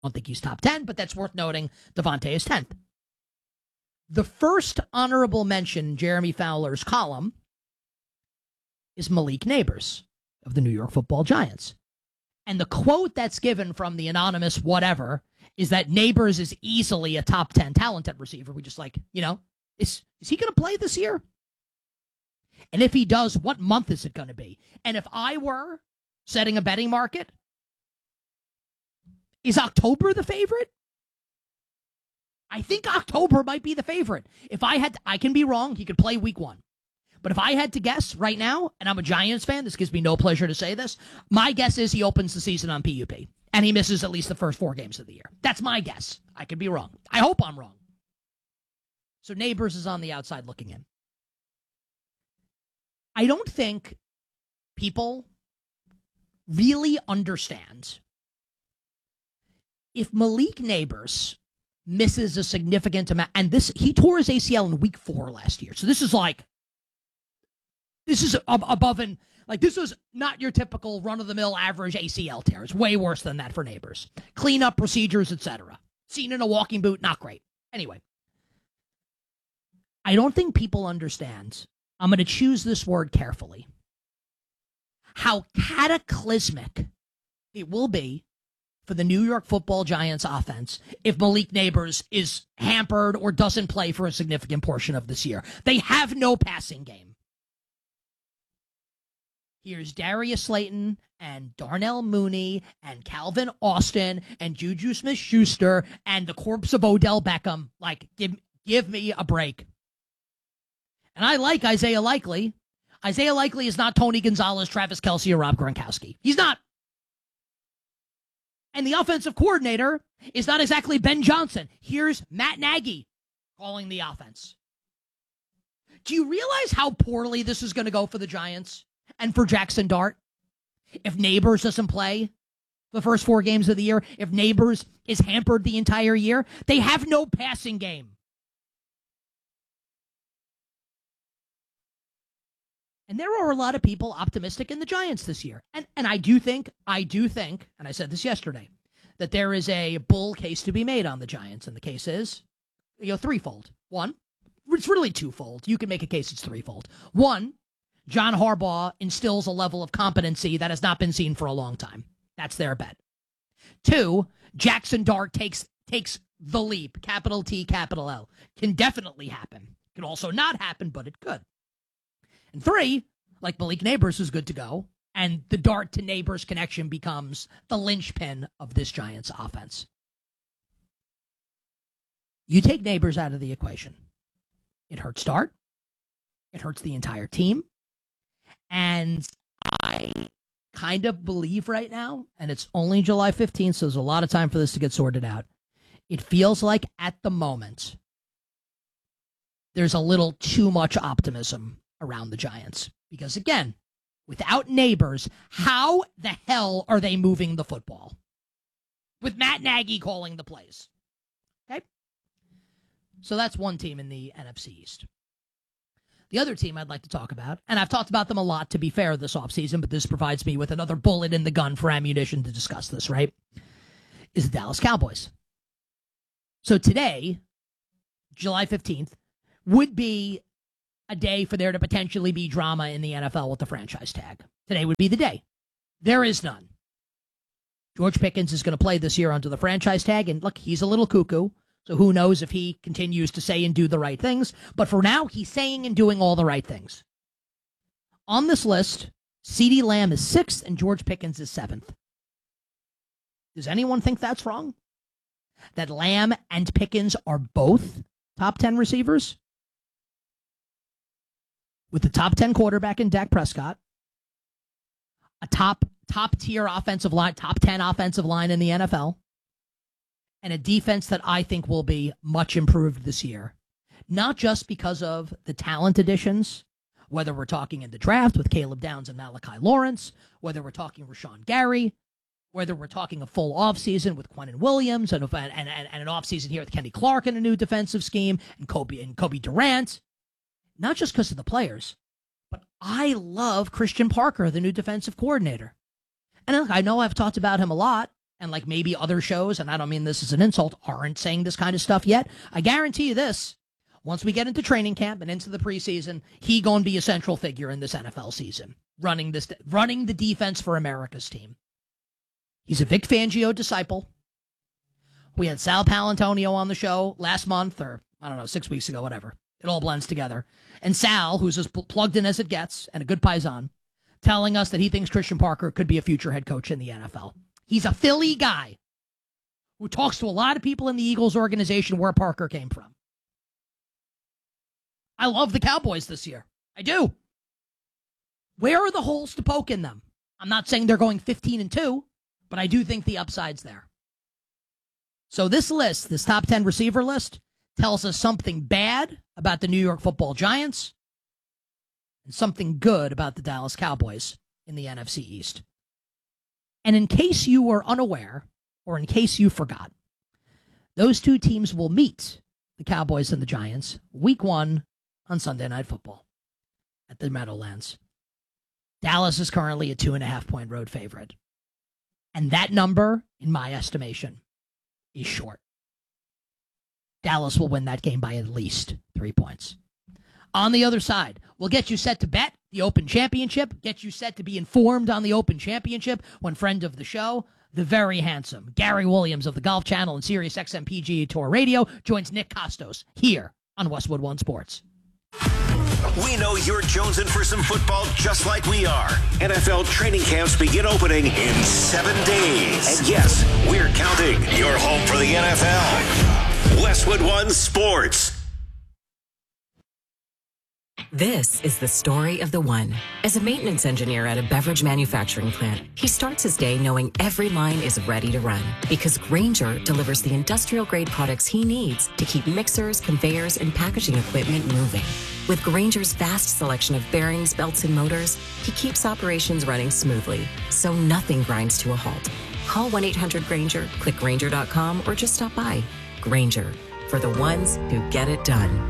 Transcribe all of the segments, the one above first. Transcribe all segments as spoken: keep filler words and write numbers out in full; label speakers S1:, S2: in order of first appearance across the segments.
S1: don't think he's top ten, but that's worth noting. Devontae is tenth. The first honorable mention in Jeremy Fowler's column is Malik Neighbors of the New York Football Giants. And the quote that's given from the anonymous whatever is that Neighbors is easily a top ten talented receiver. We just like, you know, is, is he going to play this year? And if he does, what month is it going to be? And if I were setting a betting market, is October the favorite? I think October might be the favorite. If I had, to, I can be wrong. He could play week one. But if I had to guess right now, and I'm a Giants fan, this gives me no pleasure to say this, my guess is he opens the season on P U P, and he misses at least the first four games of the year. That's my guess. I could be wrong. I hope I'm wrong. So Neighbors is on the outside looking in. I don't think people really understand if Malik Neighbors misses a significant amount, and this, he tore his A C L in week four last year. So this is like, this is ab- above and, like, this was not your typical run-of-the-mill average A C L tear. It's way worse than that for Neighbors. Cleanup procedures, et cetera. Seen in a walking boot, not great. Anyway, I don't think people understand, I'm going to choose this word carefully, how cataclysmic it will be for the New York Football Giants offense if Malik Neighbors is hampered or doesn't play for a significant portion of this year. They have no passing game. Here's Darius Slayton and Darnell Mooney and Calvin Austin and Juju Smith-Schuster and the corpse of Odell Beckham. Like, give, give me a break. And I like Isaiah Likely. Isaiah Likely is not Tony Gonzalez, Travis Kelce, or Rob Gronkowski. He's not. And the offensive coordinator is not exactly Ben Johnson. Here's Matt Nagy calling the offense. Do you realize how poorly this is going to go for the Giants and for Jackson Dart if Neighbors doesn't play the first four games of the year? If Neighbors is hampered the entire year? They have no passing game. And there are a lot of people optimistic in the Giants this year. And and I do think, I do think, and I said this yesterday, that there is a bull case to be made on the Giants. And the case is, you know, threefold. One, it's really twofold. You can make a case it's threefold. One, John Harbaugh instills a level of competency that has not been seen for a long time. That's their bet. Two, Jackson Dart takes takes the leap, capital T, capital L. Can definitely happen. Can also not happen, but it could. And three, like Malik Neighbors is good to go, and the Dart to Neighbors connection becomes the linchpin of this Giants offense. You take Neighbors out of the equation. It hurts Dart. It hurts the entire team. And I kind of believe right now, and it's only July fifteenth, so there's a lot of time for this to get sorted out. It feels like at the moment, there's a little too much optimism around the Giants. Because again, without Neighbors, how the hell are they moving the football? With Matt Nagy calling the plays. Okay? So that's one team in the N F C East. The other team I'd like to talk about, and I've talked about them a lot to be fair this offseason, but this provides me with another bullet in the gun for ammunition to discuss this, right? Is the Dallas Cowboys. So today, July fifteenth, would be a day for there to potentially be drama in the N F L with the franchise tag. Today would be the day. There is none. George Pickens is going to play this year under the franchise tag, and look, he's a little cuckoo, so who knows if he continues to say and do the right things. But for now, he's saying and doing all the right things. On this list, CeeDee Lamb is sixth and George Pickens is seventh. Does anyone think that's wrong? That Lamb and Pickens are both top ten receivers? With the top ten quarterback in Dak Prescott, a top top tier offensive line, top ten offensive line in the N F L, and a defense that I think will be much improved this year. Not just because of the talent additions, whether we're talking in the draft with Caleb Downs and Malachi Lawrence, whether we're talking Rashawn Gary, whether we're talking a full offseason with Quinnen Williams and, and, and, and an offseason here with Kenny Clark in a new defensive scheme and Kobe and Kobe Durant. Not just because of the players, but I love Christian Parker, the new defensive coordinator. And I know I've talked about him a lot, and like maybe other shows, and I don't mean this as an insult, aren't saying this kind of stuff yet, I guarantee you this. Once we get into training camp and into the preseason, he going to be a central figure in this N F L season, running this, running the defense for America's team. He's a Vic Fangio disciple. We had Sal Palantonio on the show last month, or I don't know, six weeks ago, whatever. It all blends together. And Sal, who's as pl- plugged in as it gets, and a good paisan, telling us that he thinks Christian Parker could be a future head coach in the N F L. He's a Philly guy who talks to a lot of people in the Eagles organization where Parker came from. I love the Cowboys this year. I do. Where are the holes to poke in them? I'm not saying they're going fifteen and two, but I do think the upside's there. So this list, this top ten receiver list, tells us something bad about the New York Football Giants and something good about the Dallas Cowboys in the N F C East. And in case you were unaware, or in case you forgot, those two teams will meet, the Cowboys and the Giants, week one on Sunday Night Football at the Meadowlands. Dallas is currently a two and a half point road favorite. And that number, in my estimation, is short. Dallas will win that game by at least three points. On the other side, we'll get you set to bet the Open Championship, get you set to be informed on the Open Championship when friend of the show, the very handsome Gary Williams of the Golf Channel and Sirius X M P G A Tour Radio joins Nick Costos here on Westwood One Sports.
S2: We know you're jonesing for some football just like we are. N F L training camps begin opening in seven days. And yes, we're counting. Your home for the N F L. Westwood One Sports.
S3: This is the story of the one. As a maintenance engineer at a beverage manufacturing plant, he starts his day knowing every line is ready to run because Grainger delivers the industrial-grade products he needs to keep mixers, conveyors, and packaging equipment moving. With Grainger's vast selection of bearings, belts, and motors, he keeps operations running smoothly, so nothing grinds to a halt. Call one eight hundred Grainger, click Grainger dot com, or just stop by. Grainger, for the ones who get it done.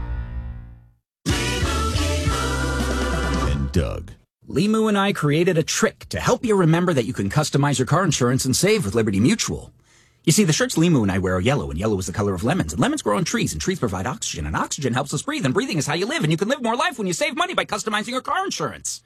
S4: Doug.
S5: Limu and I created a trick to help you remember that you can customize your car insurance and save with Liberty Mutual. You see, the shirts Limu and I wear are yellow, and yellow is the color of lemons, and lemons grow on trees, and trees provide oxygen, and oxygen helps us breathe, and breathing is how you live, and you can live more life when you save money by customizing your car insurance.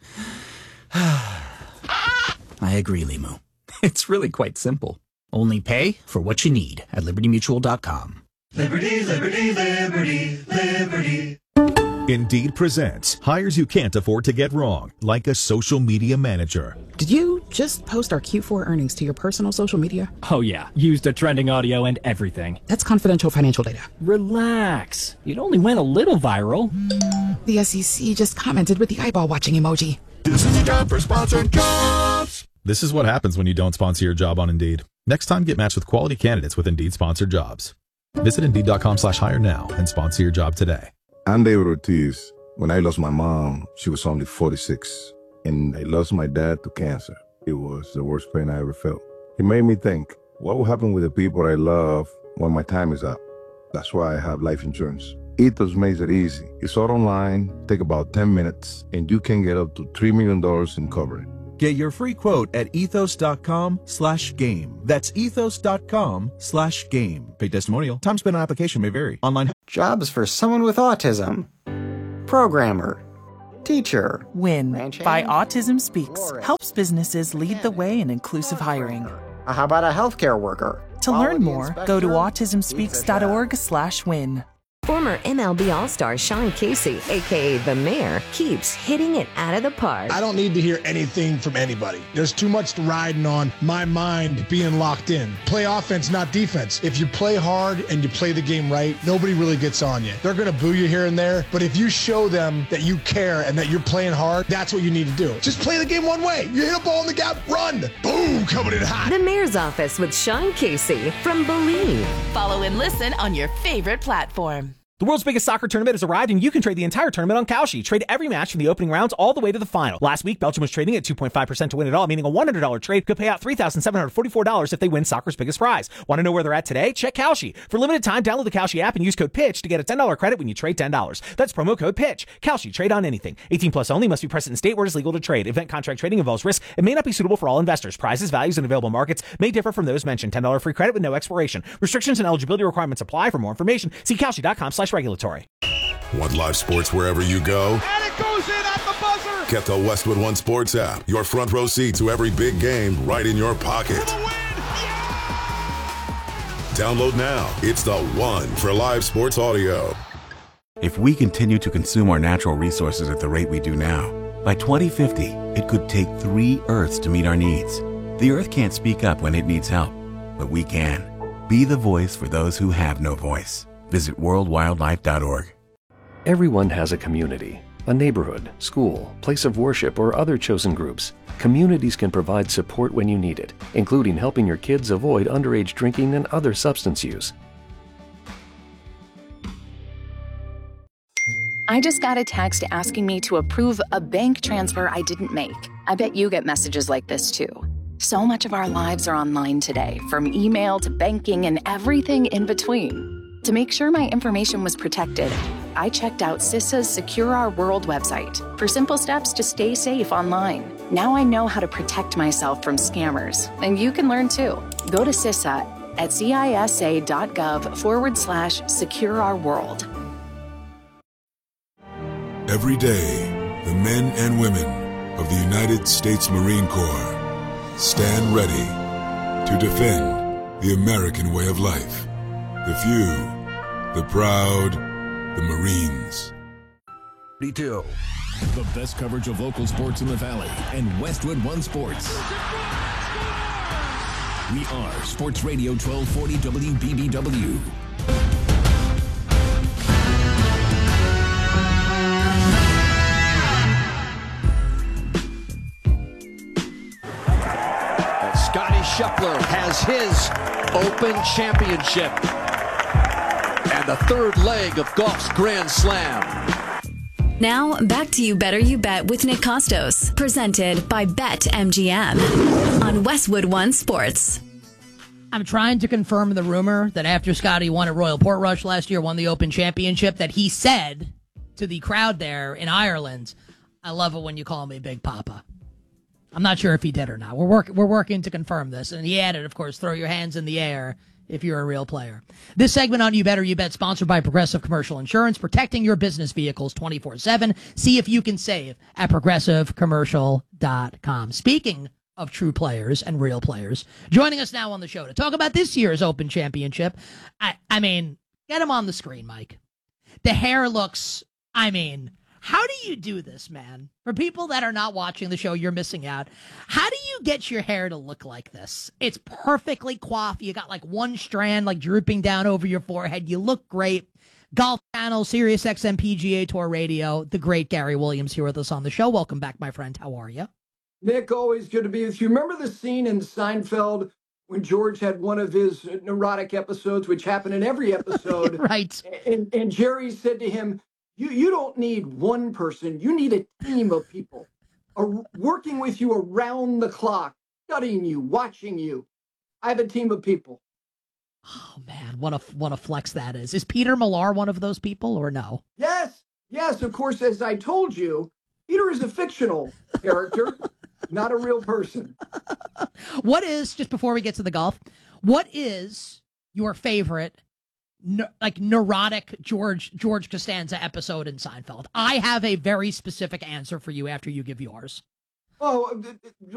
S5: I agree, Limu. It's really quite simple. Only pay for what you need at liberty mutual dot com.
S6: Liberty, liberty, liberty, liberty.
S4: Indeed presents hires you can't afford to get wrong, like a social media manager.
S7: Did you just post our Q four earnings to your personal social media?
S8: Oh yeah, used the trending audio and everything.
S7: That's confidential financial data.
S8: Relax. It only went a little viral.
S7: The S E C just commented with the eyeball watching emoji.
S6: This is a job for sponsored jobs.
S4: This is what happens when you don't sponsor your job on Indeed. Next time, get matched with quality candidates with Indeed sponsored jobs. Visit Indeed dot com slash hire now and sponsor your job today.
S9: I'm David Ortiz. When I lost my mom, she was only forty-six, and I lost my dad to cancer. It was the worst pain I ever felt. It made me think, what will happen with the people I love when my time is up? That's why I have life insurance. Ethos makes it easy. It's all online, take about ten minutes, and you can get up to three million dollars in coverage.
S10: Get your free quote at ethos dot com slash game. That's ethos dot com slash game. Paid testimonial. Time spent on application may vary. Online.
S11: Jobs for someone with autism. Programmer. Teacher.
S12: WIN by Autism Speaks helps businesses lead the way in inclusive hiring.
S11: How about a healthcare worker?
S12: To learn more, go to autism speaks dot org slash win.
S13: Former M L B All-Star Sean Casey, a k a. The Mayor, keeps hitting it out of the park.
S14: I don't need to hear anything from anybody. There's too much riding on my mind being locked in. Play offense, not defense. If you play hard and you play the game right, nobody really gets on you. They're going to boo you here and there, but if you show them that you care and that you're playing hard, that's what you need to do. Just play the game one way. You hit a ball in the gap, run. Boom, coming in hot.
S13: The Mayor's Office with Sean Casey from Believe.
S15: Follow and listen on your favorite platform. The world's biggest soccer tournament has arrived, and you can trade the entire tournament on Kalshi. Trade every match from the opening rounds all the way to the final. Last week, Belgium was trading at two point five percent to win it all, meaning a one hundred dollars trade could pay out three thousand seven hundred forty-four dollars if they win soccer's biggest prize. Want to know where they're at today? Check Kalshi. For limited time, download the Kalshi app and use code PITCH to get a ten dollars credit when you trade ten dollars. That's promo code PITCH. Kalshi, trade on anything. eighteen plus only, must be present in state where it is legal to trade. Event contract trading involves risk and may not be suitable for all investors. Prizes, values, and available markets may differ from those mentioned. ten dollars free credit with no expiration. Restrictions and eligibility requirements apply. For more information, see kalshi.com slash regulatory.
S16: Want live sports wherever you go?
S6: And it goes in at the buzzer.
S16: Get the Westwood One Sports app. Your front row seat to every big game right in your pocket. Download now. It's the one for live sports audio.
S17: If we continue to consume our natural resources at the rate we do now, by twenty fifty, it could take three Earths to meet our needs. The Earth can't speak up when it needs help, but we can. Be the voice for those who have no voice. Visit world wildlife dot org.
S18: Everyone has a community, a neighborhood, school, place of worship, or other chosen groups. Communities can provide support when you need it, including helping your kids avoid underage drinking and other substance use.
S19: I just got a text asking me to approve a bank transfer I didn't make. I bet you get messages like this too. So much of our lives are online today, from email to banking and everything in between. To make sure my information was protected, I checked out CISA's Secure Our World website for simple steps to stay safe online. Now I know how to protect myself from scammers, and you can learn too. Go to CISA at cisa.gov forward slash secure our world.
S16: Every day, the men and women of the United States Marine Corps stand ready to defend the American way of life. The few, the proud, the Marines.
S20: thirty-two. The best coverage of local sports in the Valley and Westwood One Sports. We are Sports Radio twelve forty W B B W.
S21: And Scotty Scheffler has his Open Championship. And the third leg of golf's Grand Slam.
S22: Now, back to You Better You Bet with Nick Costos, presented by BetMGM on Westwood One Sports.
S1: I'm trying to confirm the rumor that after Scotty won at Royal Portrush last year, won the Open Championship, that he said to the crowd there in Ireland, "I love it when you call me Big Papa." I'm not sure if he did or not. We're work- we're working to confirm this. And he added, of course, throw your hands in the air if you're a real player. This segment on You Better You Bet, sponsored by Progressive Commercial Insurance, protecting your business vehicles twenty-four seven. See if you can save at progressive commercial dot com. Speaking of true players and real players, joining us now on the show to talk about this year's Open Championship. I, I mean, get him on the screen, Mike. The hair looks, I mean, how do you do this, man? For people that are not watching the show, you're missing out. How do you get your hair to look like this? It's perfectly coiffed. You got like one strand like drooping down over your forehead. You look great. Golf Channel, Sirius X M P G A Tour Radio. The great Gary Williams here with us on the show. Welcome back, my friend. How are you?
S23: Nick, always good to be with you. Remember the scene in Seinfeld when George had one of his neurotic episodes, which happened in every episode?
S1: Right.
S23: And, and Jerry said to him, You you don't need one person. You need a team of people uh, working with you around the clock, studying you, watching you. I have a team of people.
S1: Oh, man, what a, what a flex that is. Is Peter Millar one of those people or no?
S23: Yes. Yes, of course, as I told you, Peter is a fictional character, not a real person.
S1: What is, just before we get to the golf, what is your favorite Ne- like neurotic George George Costanza episode in Seinfeld? I have a very specific answer for you after you give yours.
S23: Oh,